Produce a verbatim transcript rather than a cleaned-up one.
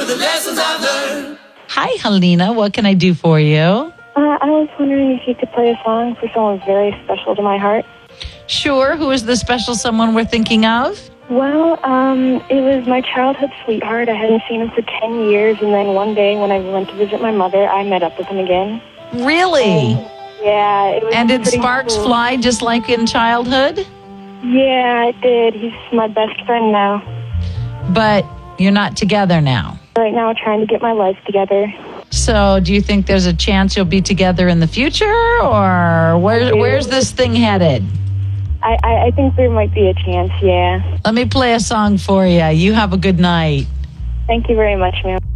with the lessons I've learned. Hi, Helena. What can I do for you? Uh, I was wondering if you could play a song for someone very special to my heart. Sure. Who is the special someone we're thinking of? Well, um, it was my childhood sweetheart. I hadn't seen him for ten years, and then one day when I went to visit my mother, I met up with him again. Really? Um, yeah. It was And did pretty sparks cool. fly just like in childhood? Yeah, it did. He's my best friend now. But you're not together now. Right now, trying to get my life together. So do you think there's a chance you'll be together in the future? Or where, where's this thing headed? I, I, I think there might be a chance, yeah. Let me play a song for you. You have a good night. Thank you very much, ma'am.